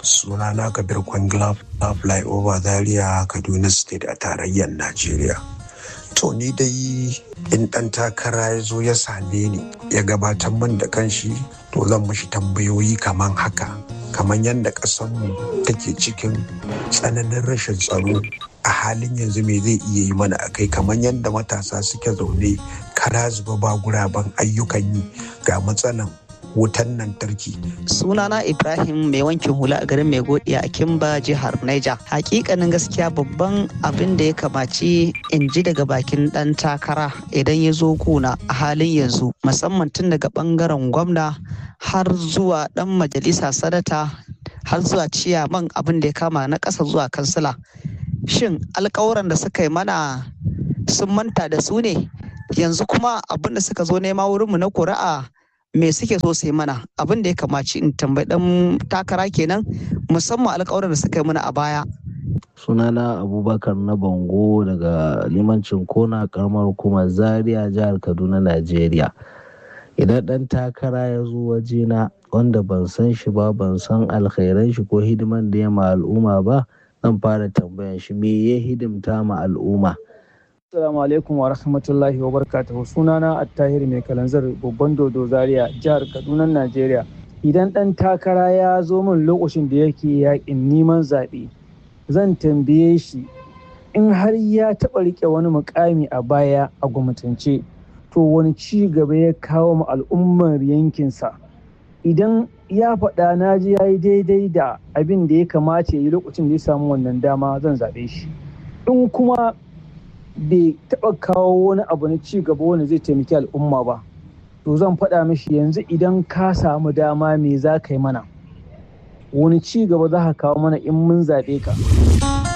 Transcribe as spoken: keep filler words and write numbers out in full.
Sunana Kabir Kwangila Flyover Zaria, Kaduna State a tarayyar Najeriya. To ni dai in ɗan takara ya zo ya same ni ya gabatar min da kanshi, to zan mashi tambayoyi kaman haka. Kaman yadda ƙasarmu take cikin tsananin rashin tsaro a halin yanzu, me zai iya yi mana a kai, kaman yadda matasa suke zaune kara zuba ba guraben ayyukan yi, ga matsalan wutan lantarki. Sunana Ibrahim mai wankin hula a garin mai godiya a Kimba, jihar Niger. Hakikanin gaskiya babban abin da ya kamaci in ji daga bakin dan takara idan ya zo kuna a halin yanzu, musamman tun daga bangaren gwamna har zuwa dan majalisa sanata har zuwa ciyaman, abin da ya kama na ƙasa zuwa kansila. Shin alƙawuran da suka yi mana sun manta da su ne? Yanzu kuma abin da suka zo nema wurinmu na kuri'a me suke so su yi mana? Abin da ya kamaci in tambayi dan takara kenan, musamman alƙawarin da suka yi mana a baya. Sunana Abubakar na Bango daga limancin Kona, karamar hukumar Zaria, jihar Kaduna, Najeriya. Idan dan takara ya zo wajena wanda ban san shi ba, ban san alkhairan shi ko hidiman da ya ma al'umma ba, zan fara tambayan shi me ya hidimta ma al'umma. Assalamu alaikum wa rahmatullahi wa barakatuhu. Sunana Attahir mai kalanzar babban dodo Zaria, jihar Kaduna, Najeriya. Idan ɗan takara ya zo min lokacin da yake yakin neman zaɓe, zan tambaye shi in har ya taɓa riƙe wani mukami a baya a gwamnatance, to wani ci gaba ya kawo ma al'ummar yankinsa. Idan ya faɗa na ji ya yi daidai da abin da ya kamata ya yi lokacin da ya samu wannan dama, zan zaɓe shi. In kuma bai taɓa kawo wani abu na ci gaba wanda zai taimaki al'umma ba, to zan faɗa mishi yanzu idan ka samu dama me za ka yi mana, wani ci gaba za ka kawo mana in mun zaɓe ka.